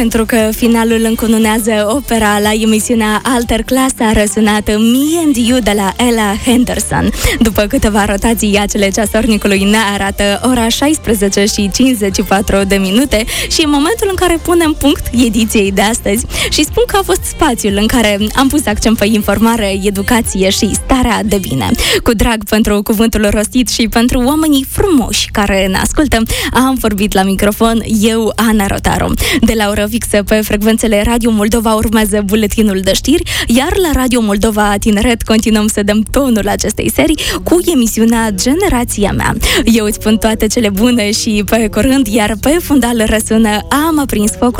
Pentru că finalul încununează opera, la emisiunea Alter Class a răsunat Me and You de la Ella Henderson. După câteva rotații, acele ceasornicului ne arată ora 16 și 54 de minute și e momentul în care punem punct ediției de astăzi. Și spun că a fost spațiul în care am pus accent pe informare, educație și starea de bine. Cu drag pentru cuvântul rostit și pentru oamenii frumoși care ne ascultă, am vorbit la microfon eu, Ana Rotaru. De la oră fixă pe frecvențele Radio Moldova urmează buletinul de știri, iar la Radio Moldova Tineret continuăm să dăm tonul acestei serii cu emisiunea Generația mea. Eu îți spun toate cele bune și pe curând, iar pe fundal răsună Am aprins focul